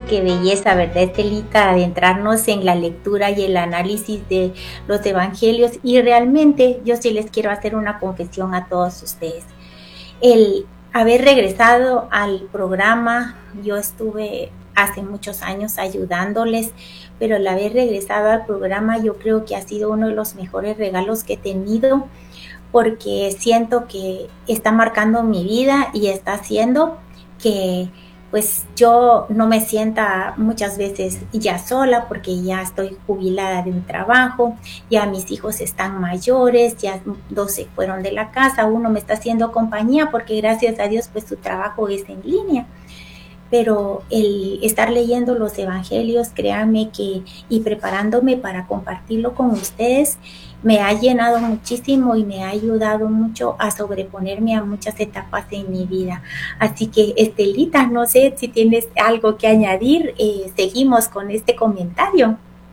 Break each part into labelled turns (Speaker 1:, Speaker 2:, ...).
Speaker 1: Qué belleza, ¿verdad, Estelita? Adentrarnos en la lectura y el análisis de los evangelios. Y realmente yo sí les quiero hacer una confesión a todos ustedes. El haber regresado al programa, yo estuve hace muchos años ayudándoles, pero el haber regresado al programa yo creo que ha sido uno de los mejores regalos que he tenido, porque siento que está marcando mi vida y está haciendo que pues yo no me sienta muchas veces ya sola, porque ya estoy jubilada de un trabajo, ya mis hijos están mayores, ya 2 se fueron de la casa, uno me está haciendo compañía porque gracias a Dios pues su trabajo es en línea. Pero el estar leyendo los evangelios, créanme que, y preparándome para compartirlo con ustedes, me ha llenado muchísimo y me ha ayudado mucho a sobreponerme a muchas etapas en mi vida. Así que, Estelita, no sé si tienes algo que añadir, seguimos con este comentario.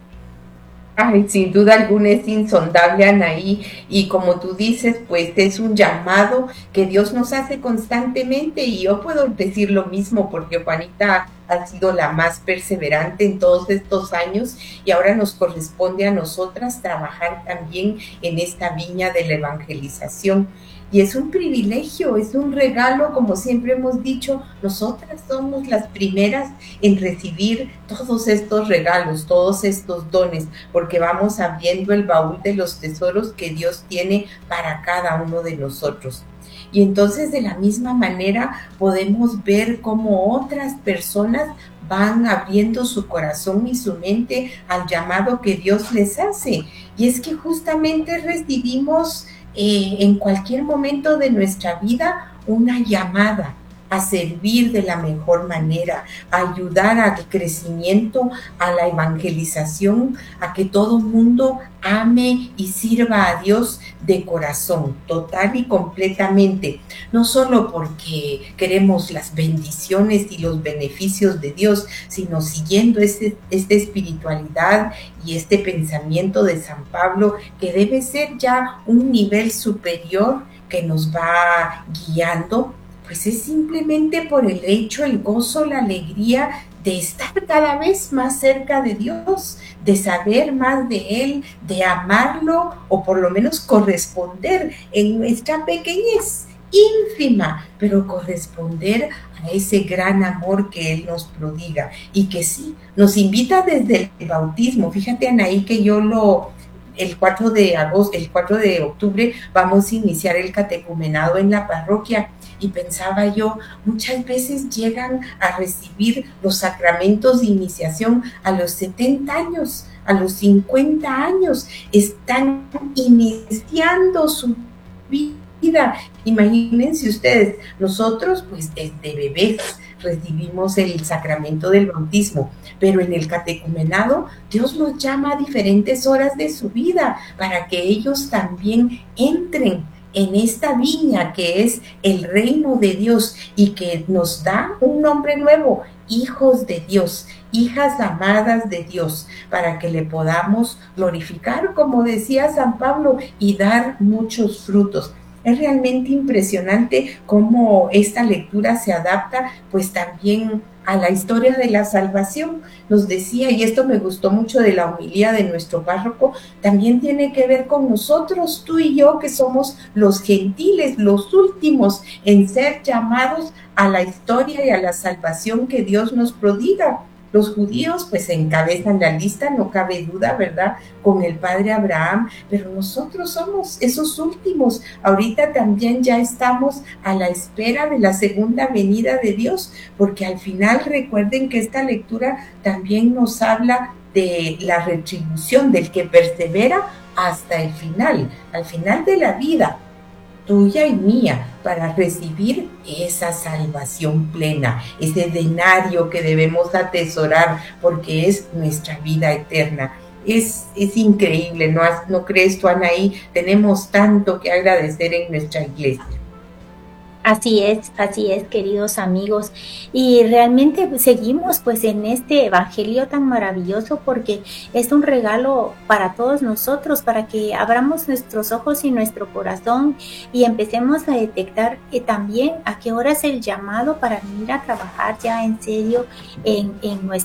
Speaker 2: Ay, sin duda alguna es insondable, Anaí, y como tú dices, pues es un llamado que Dios nos hace constantemente, y yo puedo decir lo mismo porque Juanita ha sido la más perseverante en todos estos años y ahora nos corresponde a nosotras trabajar también en esta viña de la evangelización. Y es un privilegio, es un regalo, como siempre hemos dicho, nosotras somos las primeras en recibir todos estos regalos, todos estos dones, porque vamos abriendo el baúl de los tesoros que Dios tiene para cada uno de nosotros. Y entonces de la misma manera podemos ver cómo otras personas van abriendo su corazón y su mente al llamado que Dios les hace. Y es que justamente recibimos en cualquier momento de nuestra vida una llamada a servir de la mejor manera, a ayudar al crecimiento, a la evangelización, a que todo mundo ame y sirva a Dios de corazón, total y completamente, no solo porque queremos las bendiciones y los beneficios de Dios, sino siguiendo esta espiritualidad y este pensamiento de San Pablo, que debe ser ya un nivel superior que nos va guiando. Pues es simplemente por el hecho, el gozo, la alegría de estar cada vez más cerca de Dios, de saber más de Él, de amarlo o por lo menos corresponder en nuestra pequeñez ínfima, pero corresponder a ese gran amor que Él nos prodiga y que sí, nos invita desde el bautismo. Fíjate, Anaí, que el 4 de agosto, el 4 de octubre vamos a iniciar el catecumenado en la parroquia, y pensaba yo, muchas veces llegan a recibir los sacramentos de iniciación a los 70 años, a los 50 años, están iniciando su vida. Imagínense ustedes, nosotros pues desde bebés recibimos el sacramento del bautismo, pero en el catecumenado Dios los llama a diferentes horas de su vida para que ellos también entren en esta viña que es el reino de Dios y que nos da un nombre nuevo, hijos de Dios, hijas amadas de Dios, para que le podamos glorificar, como decía San Pablo, y dar muchos frutos. Es realmente impresionante cómo esta lectura se adapta pues también a la historia de la salvación. Nos decía, y esto me gustó mucho de la homilía de nuestro párroco, también tiene que ver con nosotros, tú y yo, que somos los gentiles, los últimos en ser llamados a la historia y a la salvación que Dios nos prodiga. Los judíos pues encabezan la lista, no cabe duda, ¿verdad?, con el padre Abraham, pero nosotros somos esos últimos. Ahorita también ya estamos a la espera de la segunda venida de Dios, porque al final recuerden que esta lectura también nos habla de la retribución del que persevera hasta el final, al final de la vida tuya y mía, para recibir esa salvación plena, ese denario que debemos atesorar porque es nuestra vida eterna. Es increíble, ¿no crees tú, Anaí? Tenemos tanto que agradecer en nuestra iglesia.
Speaker 1: Así es, queridos amigos. Y realmente seguimos pues en este evangelio tan maravilloso, porque es un regalo para todos nosotros, para que abramos nuestros ojos y nuestro corazón y empecemos a detectar también a qué hora es el llamado para venir a trabajar ya en serio en nuestra